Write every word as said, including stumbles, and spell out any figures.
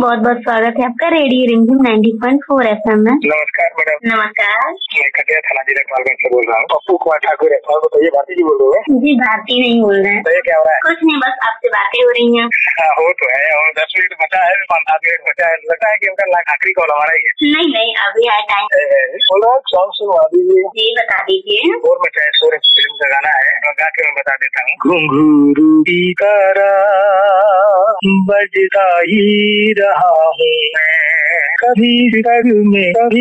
बहुत बहुत स्वागत है आपका रेडियो रिमझिम नाइंटी पॉइंट फोर एफएम में। नमस्कार मैडम। नमस्कार। मैं कटिया थाना जिला गोपालगंज से बोल रहा हूँ। पप्पू कुमार ठाकुर है। और बताइए, भारती जी बोल रहे हो? जी भारती नहीं बोल रहे हैं। तो ये क्या हो रहा है? कुछ नहीं, बस आपसे बातें हो रही हैं। हाँ, हो तो है। और दस मिनट बचा है, पाँच सात मिनट बचा है। लगता है कि उनका आखिरी कॉल हमारा ही है। नहीं नहीं, अभी है टाइम। बोल रहा हूँ, सॉन्ग सुनवा दीजिए। जी बता दीजिए। और मचाए शोर फिल्म का गाना है, गा के मैं बता देता हूँ। घुंघरू की तरह बजता ही रहा हूँ मैं, कभी सर में कभी